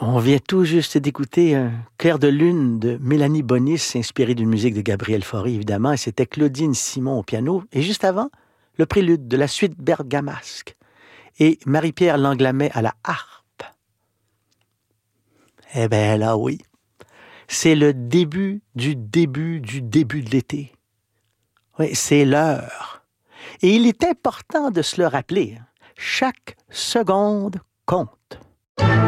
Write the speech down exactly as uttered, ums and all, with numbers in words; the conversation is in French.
On vient tout juste d'écouter un Clair de lune de Mélanie Bonis, inspiré d'une musique de Gabriel Fauré, évidemment, et c'était Claudine Simon au piano. Et juste avant, le prélude de la suite bergamasque et Marie-Pierre Langlamet à la harpe. Eh bien là, oui, c'est le début du début du début de l'été. Oui, c'est l'heure. Et il est important de se le rappeler. Chaque seconde compte.